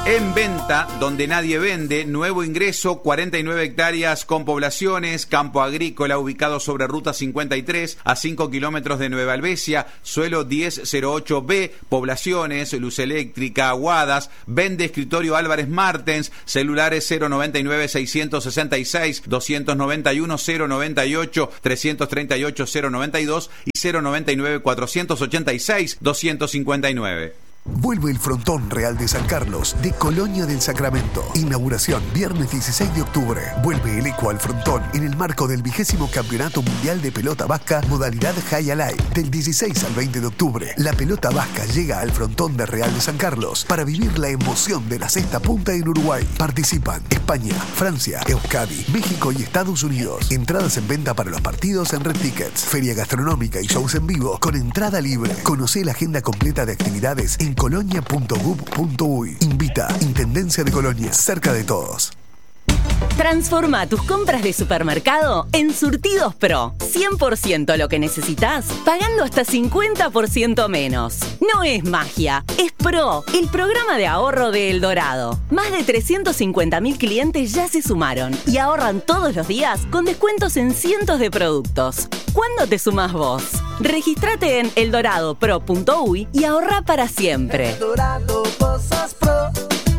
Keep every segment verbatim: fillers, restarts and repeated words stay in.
En venta, donde nadie vende, nuevo ingreso, cuarenta y nueve hectáreas con poblaciones, campo agrícola ubicado sobre Ruta cincuenta y tres a cinco kilómetros de Nueva Albesia, suelo diez cero ocho B, poblaciones, luz eléctrica, Aguadas, vende escritorio Álvarez Martens, celulares cero noventa y nueve seiscientos sesenta y seis doscientos noventa y uno cero noventa y ocho trescientos treinta y ocho cero noventa y dos y cero noventa y nueve cuatrocientos ochenta y seis doscientos cincuenta y nueve. Vuelve el Frontón Real de San Carlos de Colonia del Sacramento. Inauguración viernes dieciséis de octubre. Vuelve el eco al Frontón en el marco del vigésimo Campeonato Mundial de Pelota Vasca modalidad High Alive. Del dieciséis al veinte de octubre, la pelota vasca llega al Frontón de Real de San Carlos para vivir la emoción de la sexta punta en Uruguay. Participan España, Francia, Euskadi, México y Estados Unidos. Entradas en venta para los partidos en Red Tickets. Feria gastronómica y shows en vivo con entrada libre. Conocé la agenda completa de actividades en colonia punto gov punto uy. Invita Intendencia de Colonia, cerca de todos. Transforma tus compras de supermercado en Surtidos Pro. cien por ciento lo que necesitas, pagando hasta cincuenta por ciento menos. No es magia, es Pro, el programa de ahorro de El Dorado. Más de trescientos cincuenta mil clientes ya se sumaron y ahorran todos los días con descuentos en cientos de productos. ¿Cuándo te sumás vos? Regístrate en eldorado pro punto uy y ahorra para siempre. Eldorado Cosas Pro.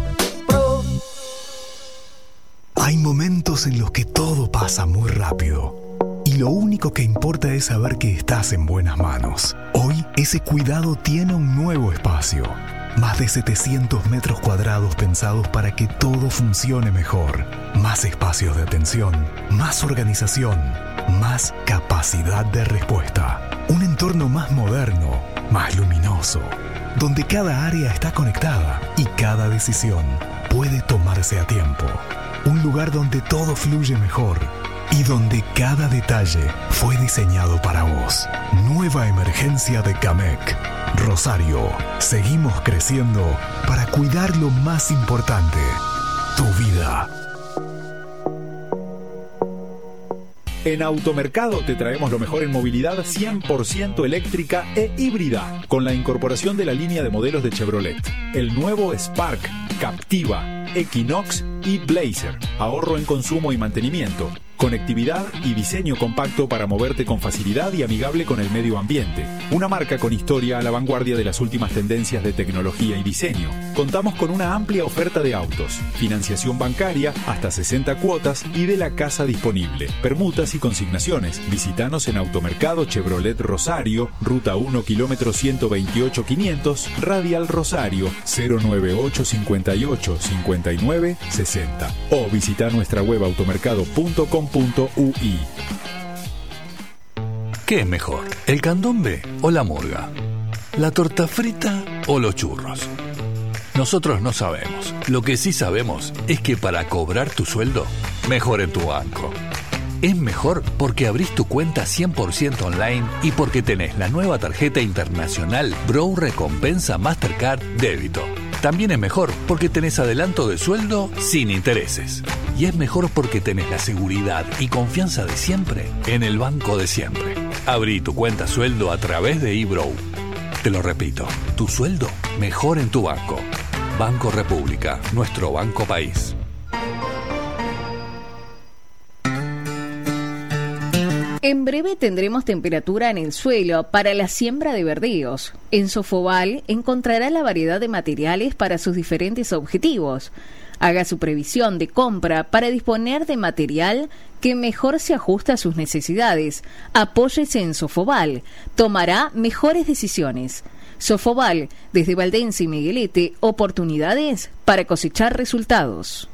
Hay momentos en los que todo pasa muy rápido y lo único que importa es saber que estás en buenas manos. Hoy ese cuidado tiene un nuevo espacio. Más de setecientos metros cuadrados pensados para que todo funcione mejor. Más espacios de atención, más organización, más capacidad de respuesta. Un entorno más moderno, más luminoso, donde cada área está conectada y cada decisión puede tomarse a tiempo. Un lugar donde todo fluye mejor y donde cada detalle fue diseñado para vos. Nueva emergencia de Camec. Rosario, seguimos creciendo para cuidar lo más importante, tu vida. En Automercado te traemos lo mejor en movilidad cien por ciento eléctrica e híbrida, con la incorporación de la línea de modelos de Chevrolet. El nuevo Spark, Captiva, Equinox y Blazer. Ahorro en consumo y mantenimiento. Conectividad y diseño compacto para moverte con facilidad y amigable con el medio ambiente. Una marca con historia a la vanguardia de las últimas tendencias de tecnología y diseño. Contamos con una amplia oferta de autos, financiación bancaria, hasta sesenta cuotas y de la casa disponible. Permutas y consignaciones. Visítanos en Automercado Chevrolet Rosario, Ruta uno, kilómetro ciento veintiocho quinientos, Radial Rosario, cero nueve ocho cinco ocho cinco nueve seis cero. O visita nuestra web automercado punto com punto uy. ¿Qué es mejor, el candombe o la murga? ¿La torta frita o los churros? Nosotros no sabemos. Lo que sí sabemos es que para cobrar tu sueldo, mejor en tu banco. Es mejor porque abrís tu cuenta cien por ciento online y porque tenés la nueva tarjeta internacional Bro Recompensa Mastercard Débito. También es mejor porque tenés adelanto de sueldo sin intereses. Y es mejor porque tenés la seguridad y confianza de siempre en el banco de siempre. Abrí tu cuenta sueldo a través de eBrow. Te lo repito, tu sueldo mejor en tu banco. Banco República, nuestro banco país. En breve tendremos temperatura en el suelo para la siembra de verdíos. En Sofobal encontrará la variedad de materiales para sus diferentes objetivos. Haga su previsión de compra para disponer de material que mejor se ajusta a sus necesidades. Apóyese en Sofobal. Tomará mejores decisiones. Sofobal, desde Valdense y Miguelete, oportunidades para cosechar resultados.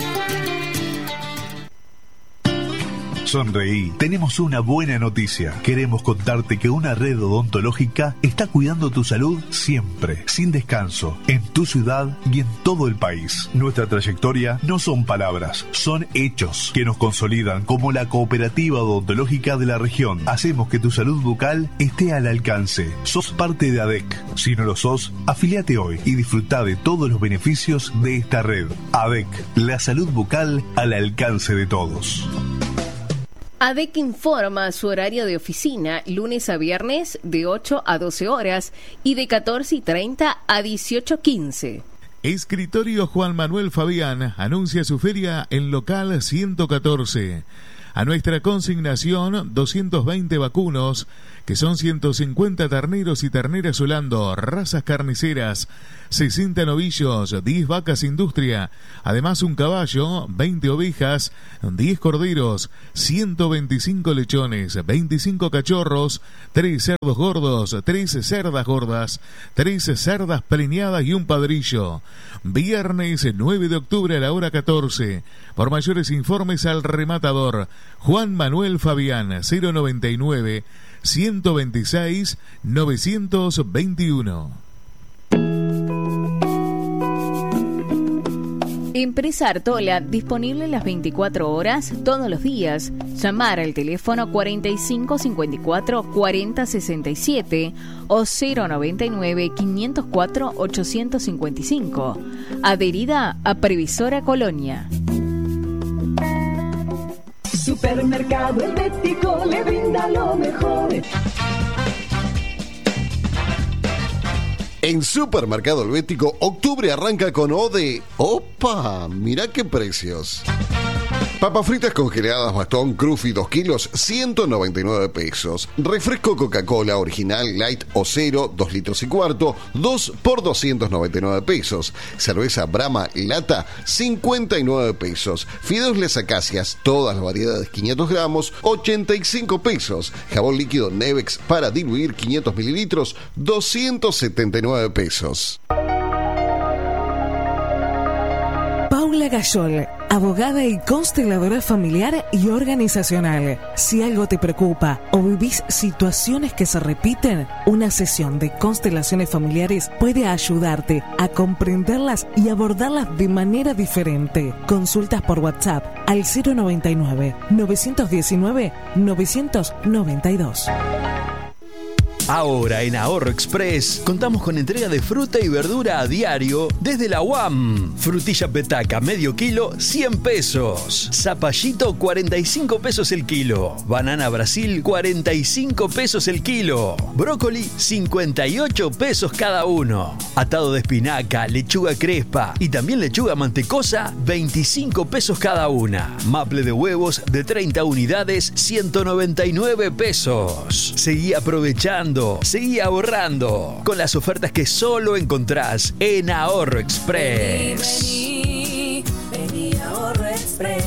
Sonreí, tenemos una buena noticia. Queremos contarte que una red odontológica está cuidando tu salud siempre, sin descanso, en tu ciudad y en todo el país. Nuestra trayectoria no son palabras, son hechos que nos consolidan como la cooperativa odontológica de la región. Hacemos que tu salud bucal esté al alcance. Sos parte de A D E C. Si no lo sos, afiliate hoy y disfruta de todos los beneficios de esta red. A D E C, la salud bucal al alcance de todos. A D E C informa su horario de oficina lunes a viernes de ocho a doce horas y de catorce y treinta a dieciocho quince. Escritorio Juan Manuel Fabián anuncia su feria en local ciento catorce. A nuestra consignación, doscientos veinte vacunos, que son ciento cincuenta terneros y terneras Holando, razas carniceras, sesenta novillos, diez vacas industria, además un caballo, veinte ovejas, diez corderos, ciento veinticinco lechones, veinticinco cachorros, tres cerdos gordos, tres cerdas gordas, tres cerdas preñadas y un padrillo. Viernes nueve de octubre a la hora catorce. Por mayores informes al rematador Juan Manuel Fabián, cero noventa y nueve, ciento veintiséis, novecientos veintiuno. Empresa Artola, disponible las veinticuatro horas, todos los días. Llamar al teléfono cuarenta y cinco cincuenta y cuatro cuarenta sesenta y siete o cero noventa y nueve quinientos cuatro ochocientos cincuenta y cinco. Adherida a Previsora Colonia. Supermercado Helvético le brinda lo mejor. En Supermercado Helvético, octubre arranca con O de... ¡Opa! Mirá qué precios. Papas fritas congeladas bastón Cruffy dos kilos, ciento noventa y nueve pesos. Refresco Coca-Cola original, light o cero, dos litros y cuarto, dos por doscientos noventa y nueve pesos. Cerveza Brahma lata, cincuenta y nueve pesos. Fideos Les Acacias, todas las variedades quinientos gramos, ochenta y cinco pesos. Jabón líquido Nevex para diluir quinientos mililitros, doscientos setenta y nueve pesos. Paula Gayol, abogada y consteladora familiar y organizacional. Si algo te preocupa o vivís situaciones que se repiten, una sesión de constelaciones familiares puede ayudarte a comprenderlas y abordarlas de manera diferente. Consultas por WhatsApp al cero noventa y nueve, novecientos diecinueve, novecientos noventa y dos. Ahora en Ahorro Express contamos con entrega de fruta y verdura a diario desde la U A M. Frutilla petaca medio kilo, cien pesos. Zapallito, cuarenta y cinco pesos el kilo. Banana Brasil, cuarenta y cinco pesos el kilo. Brócoli, cincuenta y ocho pesos cada uno. Atado de espinaca, lechuga crespa y también lechuga mantecosa, veinticinco pesos cada una. Maple de huevos de treinta unidades, ciento noventa y nueve pesos. Seguí aprovechando. Seguí ahorrando con las ofertas que solo encontrás en Ahorro Express. Vení, vení, vení Ahorro Express.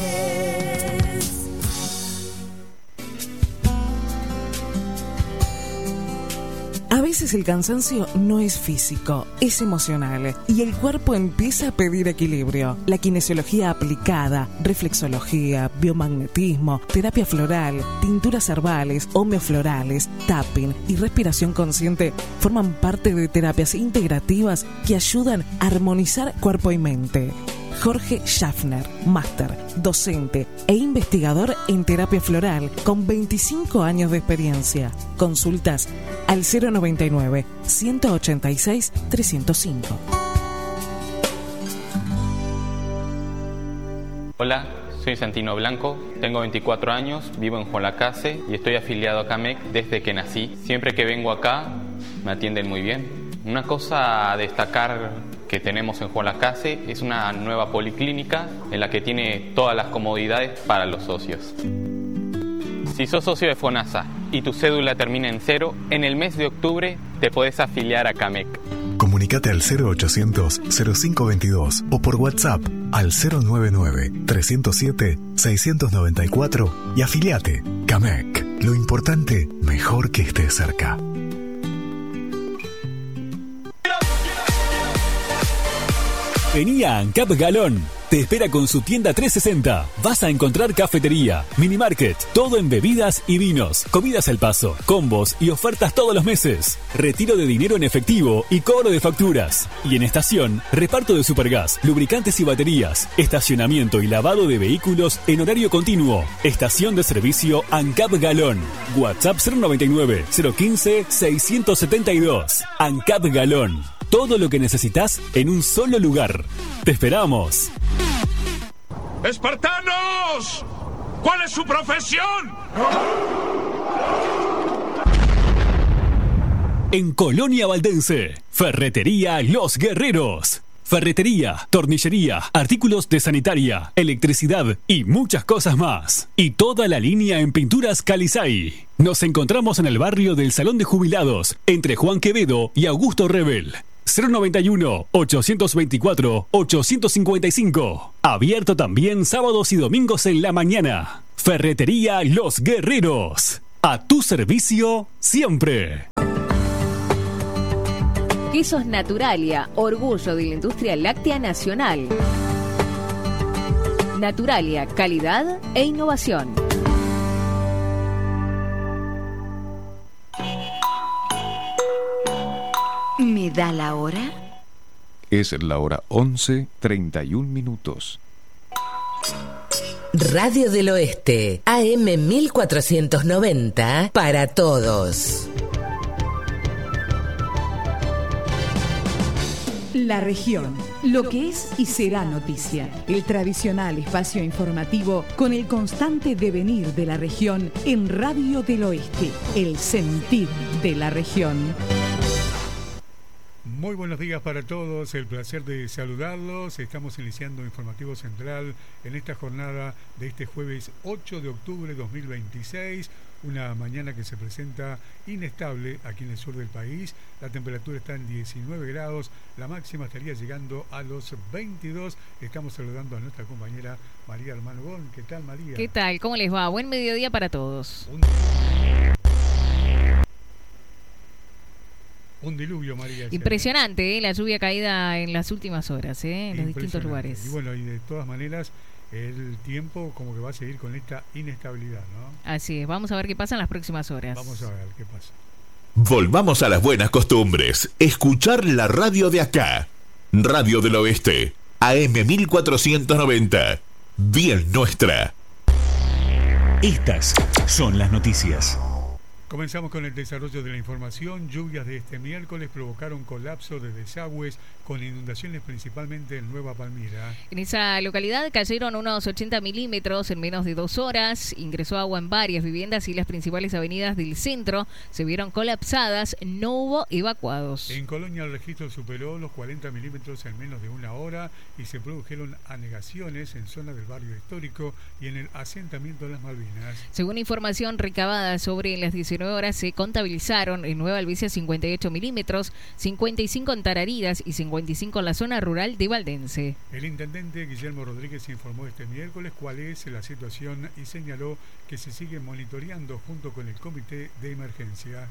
A veces el cansancio no es físico, es emocional y el cuerpo empieza a pedir equilibrio. La kinesiología aplicada, reflexología, biomagnetismo, terapia floral, tinturas herbales, homeoflorales, tapping y respiración consciente forman parte de terapias integrativas que ayudan a armonizar cuerpo y mente. Jorge Schaffner, máster, docente e investigador en terapia floral con veinticinco años de experiencia. Consultas al cero noventa y nueve, ciento ochenta y seis, trescientos cinco. Hola, soy Santino Blanco, tengo veinticuatro años, vivo en Juan Lacase y estoy afiliado a CAMEC desde que nací. Siempre que vengo acá me atienden muy bien. Una cosa a destacar que tenemos en Juan Lacase es una nueva policlínica en la que tiene todas las comodidades para los socios. Si sos socio de FONASA y tu cédula termina en cero, en el mes de octubre te podés afiliar a CAMEC. Comunicate al cero ochocientos, cero cinco veintidós o por WhatsApp al cero noventa y nueve, trescientos siete, seiscientos noventa y cuatro y afiliate. CAMEC. Lo importante, mejor que estés cerca. Vení a ANCAP Galón. Te espera con su tienda trescientos sesenta. Vas a encontrar cafetería, mini market, todo en bebidas y vinos, comidas al paso, combos y ofertas todos los meses. Retiro de dinero en efectivo y cobro de facturas. Y en estación, reparto de supergas, lubricantes y baterías, estacionamiento y lavado de vehículos en horario continuo. Estación de servicio ANCAP Galón. WhatsApp cero noventa y nueve, cero quince, seiscientos setenta y dos. ANCAP Galón. Todo lo que necesitas en un solo lugar. ¡Te esperamos! ¡Espartanos! ¿Cuál es su profesión? En Colonia Valdense, Ferretería Los Guerreros. ferretería, tornillería, artículos de sanitaria, electricidad y muchas cosas más. Y toda la línea en pinturas Calizay. Nos encontramos en el barrio del Salón de Jubilados, entre Juan Quevedo y Augusto Rebel. cero noventa y uno, ochocientos veinticuatro, ochocientos cincuenta y cinco. Abierto también sábados y domingos en la mañana. Ferretería Los Guerreros. A tu servicio siempre. Quesos Naturalia, orgullo de la industria láctea nacional. Naturalia, calidad e innovación. ¿Me da la hora? Es la hora once, treinta y un minutos. Radio del Oeste, A M mil cuatrocientos noventa, para todos. La región, lo que es y será noticia. El tradicional espacio informativo con el constante devenir de la región en Radio del Oeste, el sentir de la región. Muy buenos días para todos, el placer de saludarlos. Estamos iniciando Informativo Central en esta jornada de este jueves ocho de octubre de dos mil veintiséis. Una mañana que se presenta inestable aquí en el sur del país. La temperatura está en diecinueve grados, la máxima estaría llegando a los veintidós. Estamos saludando a nuestra compañera María Hermano Bon. ¿Qué tal, María? ¿Qué tal? ¿Cómo les va? Buen mediodía para todos. Un, Un diluvio, María. Impresionante, ¿eh? La lluvia caída en las últimas horas, ¿eh? En los distintos lugares. Y bueno, y de todas maneras, el tiempo como que va a seguir con esta inestabilidad, ¿no? Así es, vamos a ver qué pasa en las próximas horas. Vamos a ver qué pasa. Volvamos a las buenas costumbres. Escuchar la radio de acá. Radio del Oeste, A M mil cuatrocientos noventa. Bien nuestra. Estas son las noticias. Comenzamos con el desarrollo de la información. Lluvias de este miércoles provocaron colapso de desagües con inundaciones principalmente en Nueva Palmira. En esa localidad cayeron unos ochenta milímetros en menos de dos horas. Ingresó agua en varias viviendas y las principales avenidas del centro se vieron colapsadas. No hubo evacuados. En Colonia el registro superó los cuarenta milímetros en menos de una hora y se produjeron anegaciones en zonas del barrio histórico y en el asentamiento de las Malvinas. Según información recabada sobre las diecinueve horas, se contabilizaron en Nueva Albesia cincuenta y ocho milímetros, cincuenta y cinco en Tarariras y cincuenta y cinco en la zona rural de Valdense. El intendente Guillermo Rodríguez informó este miércoles cuál es la situación y señaló que se sigue monitoreando junto con el comité de emergencia.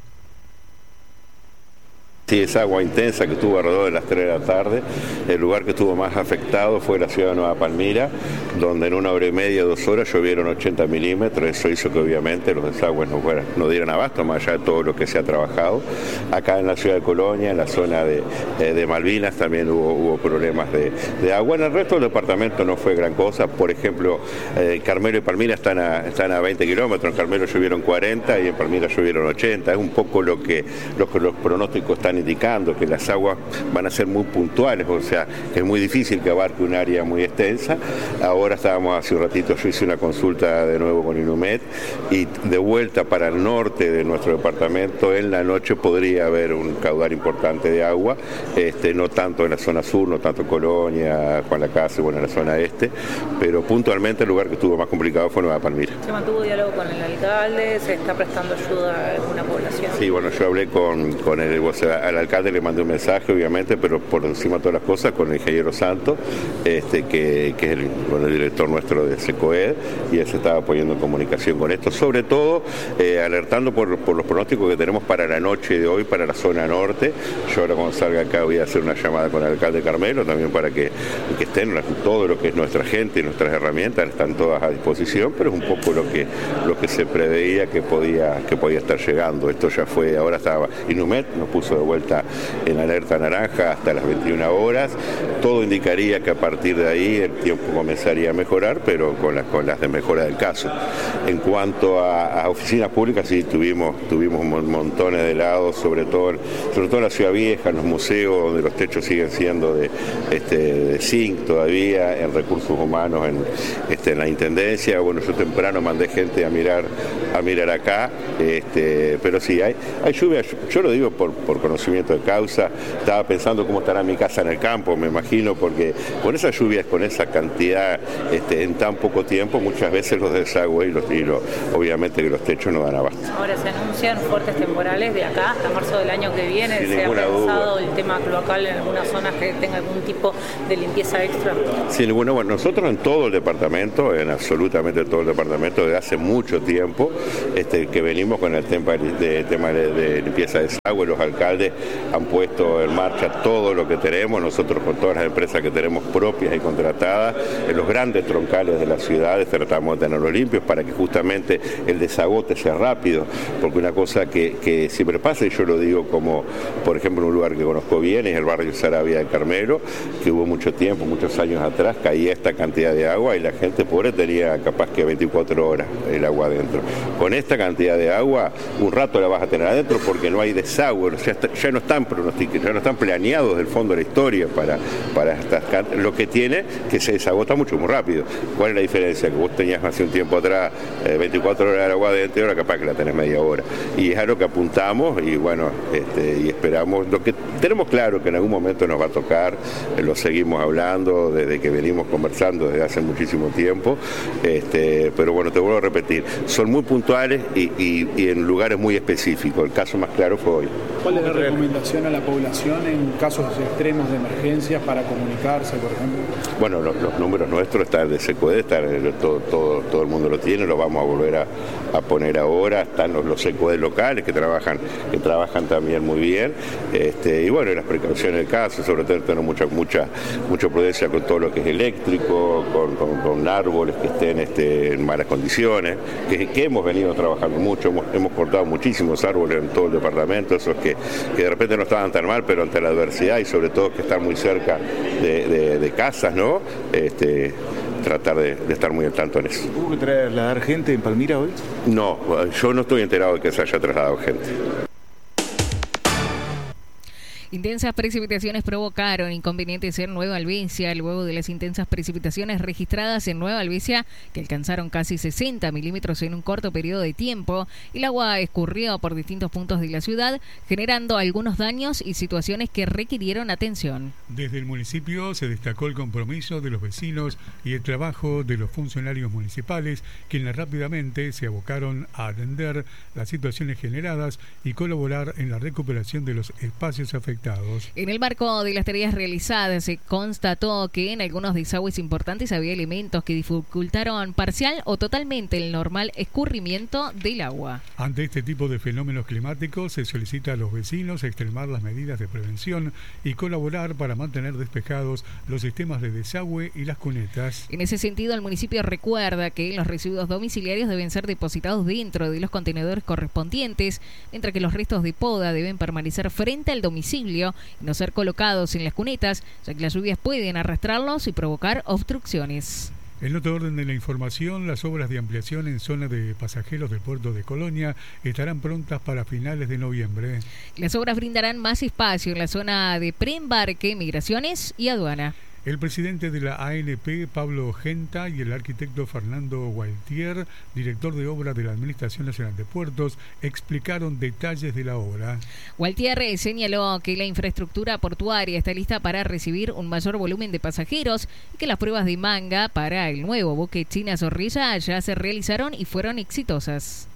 Sí, es agua intensa que estuvo alrededor de las tres de la tarde. El lugar que estuvo más afectado fue la ciudad de Nueva Palmira, donde en una hora y media, dos horas llovieron ochenta milímetros. Eso hizo que obviamente los desagües no, fueran, no dieran abasto, más allá de todo lo que se ha trabajado. Acá en la ciudad de Colonia, en la zona de, eh, de Malvinas, también hubo, hubo problemas de, de agua. En el resto del departamento no fue gran cosa. Por ejemplo, eh, Carmelo y Palmira están a, están a veinte kilómetros. En Carmelo llovieron cuarenta y en Palmira llovieron ochenta. Es un poco lo que, lo que los pronósticos están indicando, que las aguas van a ser muy puntuales, o sea, que es muy difícil que abarque un área muy extensa. Ahora estábamos hace un ratito, yo hice una consulta de nuevo con Inumet y de vuelta para el norte de nuestro departamento, en la noche podría haber un caudal importante de agua, este, no tanto en la zona sur, no tanto Colonia, Juan Lacase, bueno, en la zona este, pero puntualmente el lugar que estuvo más complicado fue Nueva Palmira. ¿Se mantuvo diálogo con el alcalde? ¿Se está prestando ayuda a alguna población? Sí, bueno, yo hablé con, con el, o sea, al alcalde le mandé un mensaje, obviamente, pero por encima de todas las cosas con el ingeniero Santos, este, que, que es el, bueno, el director nuestro de SECOED, y él se estaba poniendo en comunicación con esto, sobre todo eh, alertando por, por los pronósticos que tenemos para la noche de hoy, para la zona norte. Yo ahora cuando salga acá voy a hacer una llamada con el alcalde Carmelo, también para que, que estén todo lo que es nuestra gente y nuestras herramientas, están todas a disposición, pero es un poco lo que, lo que se preveía que podía, que podía estar llegando. Esto ya fue, ahora estaba Inumet, nos puso de vuelta en alerta naranja hasta las veintiuna horas. Todo indicaría que a partir de ahí el tiempo comenzaría a mejorar, pero con las, con las de mejora del caso. En cuanto a, a oficinas públicas, sí, tuvimos, tuvimos montones de helados, sobre todo, sobre todo en la Ciudad Vieja, en los museos, donde los techos siguen siendo de, este, de zinc todavía, en recursos humanos, en, este, en la Intendencia. Bueno, yo temprano mandé gente a mirar a mirar acá, este, pero sí, hay, hay lluvia, yo lo digo por, por conocimiento de causa. Estaba pensando cómo estará mi casa en el campo, me imagino, porque con esas lluvias, con esa cantidad, este, en tan poco tiempo, muchas veces los desagües y, los, y los, obviamente que los techos no dan abasto. Ahora se anuncian fuertes temporales de acá hasta marzo del año que viene. Sin ¿Se ha pensado duda. el tema cloacal en algunas zonas que tenga algún tipo de limpieza extra? Sí, bueno, bueno, nosotros en todo el departamento, en absolutamente todo el departamento, desde hace mucho tiempo, este, que venimos con el tema de, tema de, de limpieza de desagüe. Los alcaldes han puesto en marcha todo lo que tenemos, nosotros con todas las empresas que tenemos propias y contratadas, en los grandes troncales de las ciudades tratamos de tenerlos limpios para que justamente el desagote sea rápido, porque una cosa que, que siempre pasa, y yo lo digo como, por ejemplo, un lugar que conozco bien, es el barrio Saravia de Carmelo, que hubo mucho tiempo, muchos años atrás, caía esta cantidad de agua y la gente pobre tenía capaz que veinticuatro horas el agua adentro. Con esta cantidad de agua, un rato la vas a tener adentro porque no hay desagüe, o sea, está, ya no están pronosticados, ya no están planeados del fondo de la historia para, para estas, lo que tiene que se desagota mucho muy rápido. ¿Cuál es la diferencia? Que vos tenías hace un tiempo atrás eh, veinticuatro horas de agua adentro y ahora capaz que la tenés media hora. Y es a lo que apuntamos y bueno, este, y esperamos, lo que tenemos claro que en algún momento nos va a tocar, eh, lo seguimos hablando desde que venimos conversando desde hace muchísimo tiempo, este, pero bueno, te vuelvo a repetir, son muy puntuales y, y, y en lugares muy específicos. El caso más claro fue hoy. ¿Cuál es la recomendación a la población en casos extremos de emergencia para comunicarse, por ejemplo? Bueno, los, los números nuestros están de SECODE, están, todo, todo, todo el mundo lo tiene, lo vamos a volver a, a poner ahora. Están los, los SECODE locales que trabajan, que trabajan también muy bien. Este, y bueno, las precauciones del caso, sobre todo tener mucha, mucha, mucha prudencia con todo lo que es eléctrico, con, con, con árboles que estén este, en malas condiciones, que, que hemos venido trabajando mucho, hemos, hemos cortado muchísimos árboles en todo el departamento, esos que, que de repente no estaban tan mal, pero ante la adversidad y sobre todo que están muy cerca de, de, de casas, ¿no? Este, tratar de, de estar muy al tanto en eso. ¿Hubo que trasladar gente en Palmira hoy? No, yo no estoy enterado de que se haya trasladado gente. Intensas precipitaciones provocaron inconvenientes en Nueva Albesia, luego de las intensas precipitaciones registradas en Nueva Albesia, que alcanzaron casi sesenta milímetros en un corto periodo de tiempo. El agua escurrió por distintos puntos de la ciudad, generando algunos daños y situaciones que requirieron atención. Desde el municipio se destacó el compromiso de los vecinos y el trabajo de los funcionarios municipales, quienes rápidamente se abocaron a atender las situaciones generadas y colaborar en la recuperación de los espacios afectados. En el marco de las tareas realizadas se constató que en algunos desagües importantes había elementos que dificultaron parcial o totalmente el normal escurrimiento del agua. Ante este tipo de fenómenos climáticos se solicita a los vecinos extremar las medidas de prevención y colaborar para mantener despejados los sistemas de desagüe y las cunetas. En ese sentido, el municipio recuerda que los residuos domiciliarios deben ser depositados dentro de los contenedores correspondientes, mientras que los restos de poda deben permanecer frente al domicilio y no ser colocados en las cunetas, ya que las lluvias pueden arrastrarlos y provocar obstrucciones. En otro orden de la información, las obras de ampliación en zona de pasajeros del puerto de Colonia estarán prontas para finales de noviembre. Las obras brindarán más espacio en la zona de preembarque, migraciones y aduana. El presidente de la A N P, Pablo Genta, y el arquitecto Fernando Gualtier, director de obra de la Administración Nacional de Puertos, explicaron detalles de la obra. Gualtier señaló que la infraestructura portuaria está lista para recibir un mayor volumen de pasajeros y que las pruebas de manga para el nuevo buque China Zorrilla ya se realizaron y fueron exitosas.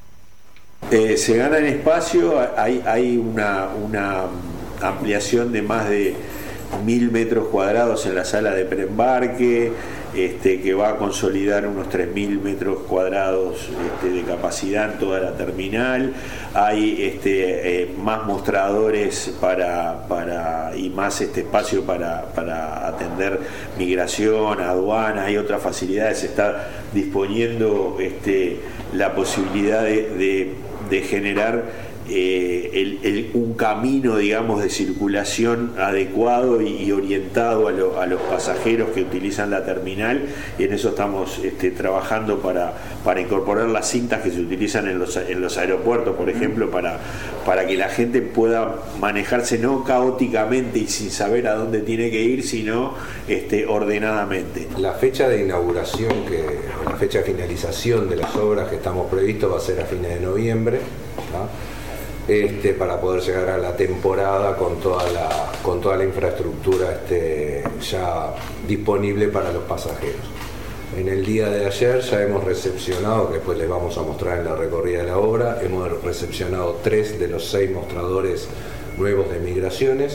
Eh, se gana en espacio, hay, hay una, una ampliación de más de mil metros cuadrados en la sala de preembarque, este, que va a consolidar unos tres mil metros cuadrados este, de capacidad en toda la terminal. Hay este, eh, más mostradores para, para, y más este espacio para, para atender migración, aduana, hay otras facilidades. Se está disponiendo este, la posibilidad de, de, de generar eh, el, el, un camino, digamos, de circulación adecuado y, y orientado a, lo, a los pasajeros que utilizan la terminal, y en eso estamos este, trabajando para, para incorporar las cintas que se utilizan en los, en los aeropuertos, por ejemplo, para, para que la gente pueda manejarse no caóticamente y sin saber a dónde tiene que ir, sino este, ordenadamente. La fecha de inauguración, que la fecha de finalización de las obras que estamos previstos va a ser a fines de noviembre, ¿no? Este, para poder llegar a la temporada con toda la, con toda la infraestructura este, ya disponible para los pasajeros. En el día de ayer ya hemos recepcionado, que después les vamos a mostrar en la recorrida de la obra, hemos recepcionado tres de los seis mostradores nuevos de migraciones.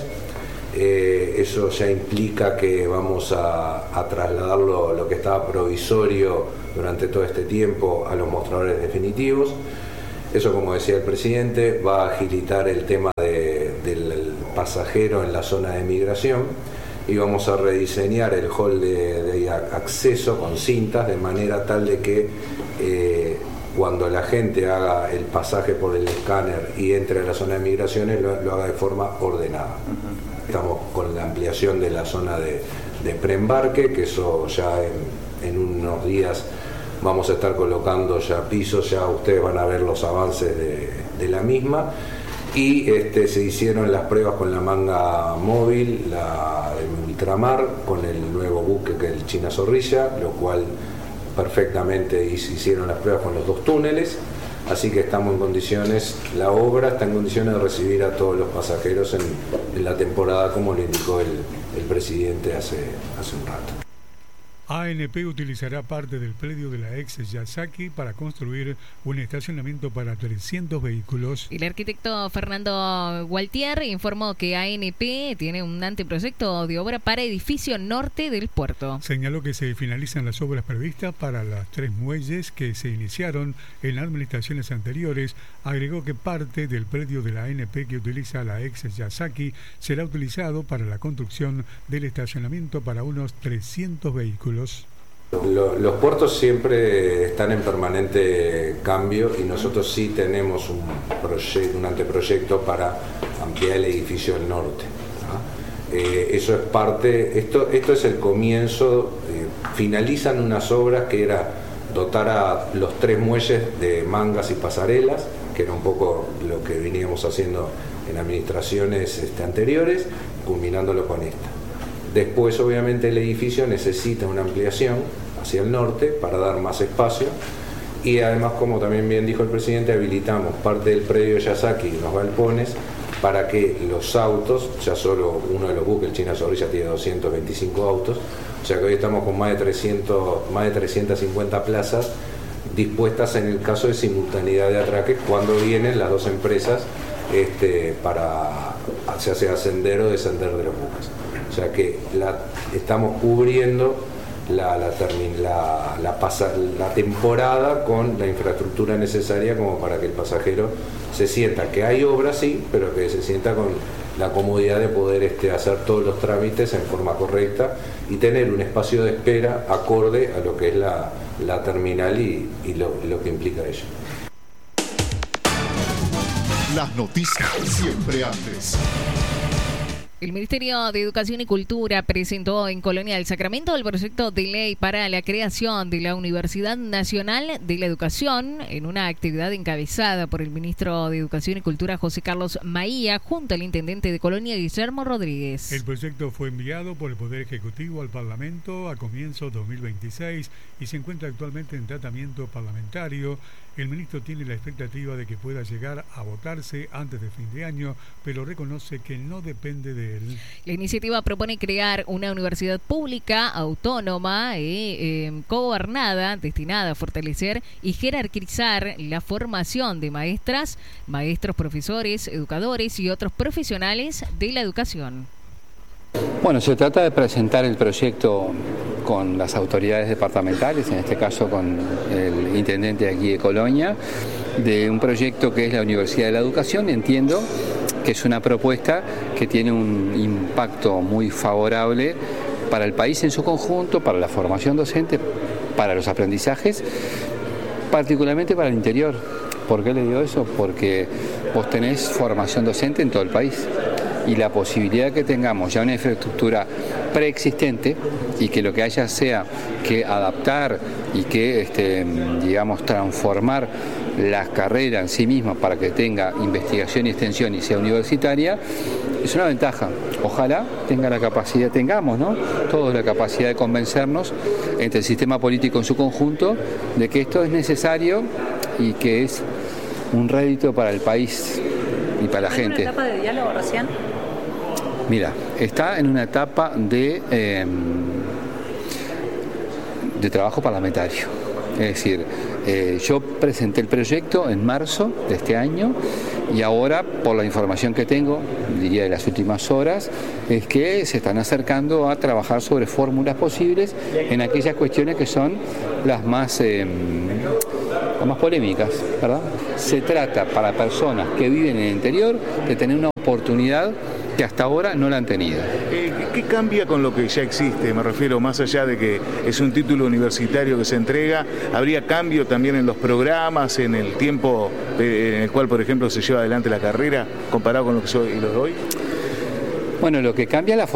Eh, eso ya implica que vamos a, a trasladar lo, lo que estaba provisorio durante todo este tiempo a los mostradores definitivos. Eso, como decía el presidente, va a agilitar el tema de, del pasajero en la zona de migración, y vamos a rediseñar el hall de, de acceso con cintas de manera tal de que eh, cuando la gente haga el pasaje por el escáner y entre a la zona de migraciones lo, lo haga de forma ordenada. Estamos con la ampliación de la zona de, de preembarque, que eso ya en, en unos días vamos a estar colocando ya pisos, ya ustedes van a ver los avances de, de la misma, y este, se hicieron las pruebas con la manga móvil, la de ultramar, con el nuevo buque que es el China Zorrilla, lo cual perfectamente hicieron las pruebas con los dos túneles, así que estamos en condiciones, la obra está en condiciones de recibir a todos los pasajeros en, en la temporada, como lo indicó el, el presidente hace, hace un rato. A N P utilizará parte del predio de la ex Yasaki para construir un estacionamiento para trescientos vehículos. El arquitecto Fernando Gualtier informó que A N P tiene un anteproyecto de obra para edificio norte del puerto. Señaló que se finalizan las obras previstas para las tres muelles que se iniciaron en administraciones anteriores. Agregó que parte del predio de la A N P que utiliza la ex Yasaki será utilizado para la construcción del estacionamiento para unos trescientos vehículos. Los puertos siempre están en permanente cambio, y nosotros sí tenemos un proyecto, un anteproyecto para ampliar el edificio del norte, ¿no? Eh, eso es parte, esto, esto es el comienzo, eh, finalizan unas obras que era dotar a los tres muelles de mangas y pasarelas, que era un poco lo que veníamos haciendo en administraciones este, anteriores, culminándolo con esta. Después, obviamente, el edificio necesita una ampliación hacia el norte para dar más espacio, y además, como también bien dijo el presidente, habilitamos parte del predio Yasaki y los galpones para que los autos, ya solo uno de los buques, el China Zorrilla, tiene doscientos veinticinco autos, o sea que hoy estamos con más de, trescientos, más de trescientas cincuenta plazas dispuestas en el caso de simultaneidad de atraques, cuando vienen las dos empresas este, para ya sea ascender o descender de los buques. O sea que la, estamos cubriendo la, la, la, la, pasa, la temporada con la infraestructura necesaria como para que el pasajero se sienta que hay obra, sí, pero que se sienta con la comodidad de poder este, hacer todos los trámites en forma correcta y tener un espacio de espera acorde a lo que es la, la terminal y, y lo, lo que implica ello. Las noticias siempre antes. El Ministerio de Educación y Cultura presentó en Colonia del Sacramento el proyecto de ley para la creación de la Universidad Nacional de la Educación, en una actividad encabezada por el ministro de Educación y Cultura José Carlos Maía, junto al intendente de Colonia Guillermo Rodríguez. El proyecto fue enviado por el Poder Ejecutivo al Parlamento a comienzos de dos mil veintiséis y se encuentra actualmente en tratamiento parlamentario. El ministro tiene la expectativa de que pueda llegar a votarse antes de fin de año, pero reconoce que no depende de él. La iniciativa propone crear una universidad pública, autónoma e eh, cogobernada, destinada a fortalecer y jerarquizar la formación de maestras, maestros, profesores, educadores y otros profesionales de la educación. Bueno, se trata de presentar el proyecto con las autoridades departamentales, en este caso con el intendente aquí de Colonia, de un proyecto que es la Universidad de la Educación. Entiendo que es una propuesta que tiene un impacto muy favorable para el país en su conjunto, para la formación docente, para los aprendizajes, particularmente para el interior. ¿Por qué le digo eso? Porque vos tenés formación docente en todo el país y la posibilidad que tengamos ya una infraestructura preexistente y que lo que haya sea que adaptar y que, este, digamos, transformar las carreras en sí mismas para que tenga investigación y extensión y sea universitaria, es una ventaja. Ojalá tenga la capacidad, tengamos, ¿no? Todos la capacidad de convencernos entre el sistema político en su conjunto de que esto es necesario y que es un rédito para el país y para la gente. ¿Está en una etapa de diálogo recién? Mira, está en una etapa de, eh, de trabajo parlamentario. Es decir, eh, yo presenté el proyecto en marzo de este año y ahora, por la información que tengo, diría de las últimas horas, es que se están acercando a trabajar sobre fórmulas posibles en aquellas cuestiones que son las más, eh, las más polémicas, ¿verdad? Se trata para personas que viven en el interior de tener una oportunidad que hasta ahora no la han tenido. Eh, ¿Qué cambia con lo que ya existe? Me refiero, más allá de que es un título universitario que se entrega, ¿habría cambio también en los programas, en el tiempo en el cual, por ejemplo, se lleva adelante la carrera, comparado con lo que soy y lo de hoy? Bueno, lo que cambia es la